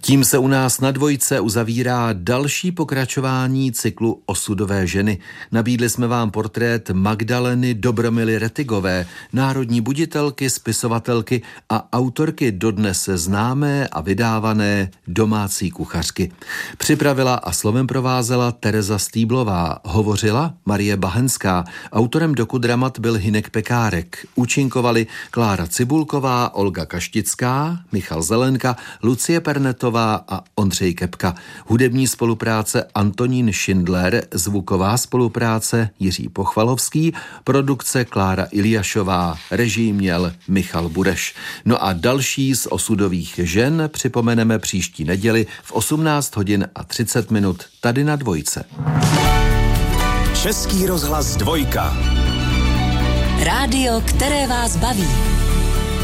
Tím se u nás na Dvojce uzavírá další pokračování cyklu Osudové ženy. Nabídli jsme vám portrét Magdaleny Dobromily Rettigové, národní buditelky, spisovatelky a autorky dodnes známé a vydávané Domácí kuchařky. Připravila a slovem provázela Tereza Stýblová, hovořila Marie Bahenská, autorem dokudramat byl Hynek Pekárek, účinkovali Klára Cibulková, Olga Kaštická, Michal Zelenka, Lucie Pernetová a Ondřej Kepka. Hudební spolupráce Antonín Schindler, zvuková spolupráce Jiří Pochvalovský, produkce Klára Iliašová, režii měl Michal Bureš. No a další z osudových žen připomeneme příští neděli v 18:30 tady na Dvojce. Český rozhlas Dvojka. Rádio, které vás baví.